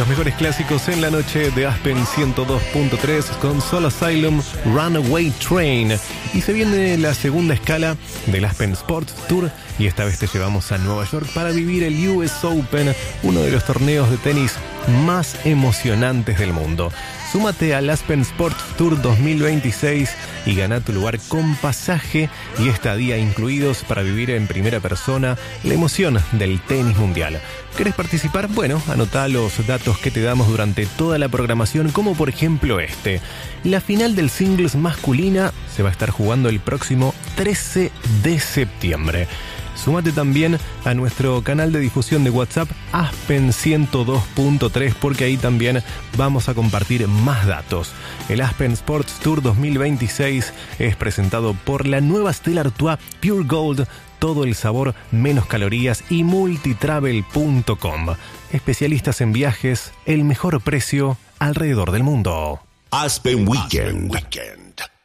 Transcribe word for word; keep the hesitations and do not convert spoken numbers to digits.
los mejores clásicos en la noche de Aspen ciento dos punto tres con Soul Asylum, Runaway Train. Y se viene la segunda escala del Aspen Sports Tour y esta vez te llevamos a Nueva York para vivir el U S Open, uno de los torneos de tenis más emocionantes del mundo. Súmate al Aspen Sports Tour dos mil veintiséis y gana tu lugar con pasaje y estadía incluidos para vivir en primera persona la emoción del tenis mundial. ¿Querés participar? Bueno, anotá los datos que te damos durante toda la programación, como por ejemplo este. La final del singles masculina se va a estar jugando el próximo trece de septiembre. Súmate también a nuestro canal de difusión de WhatsApp Aspen ciento dos punto tres porque ahí también vamos a compartir más datos. El Aspen Sports Tour dos mil veintiséis es presentado por la nueva Stella Artois Pure Gold, todo el sabor, menos calorías y multitravel punto com. Especialistas en viajes, el mejor precio alrededor del mundo. Aspen Weekend. Aspen Weekend.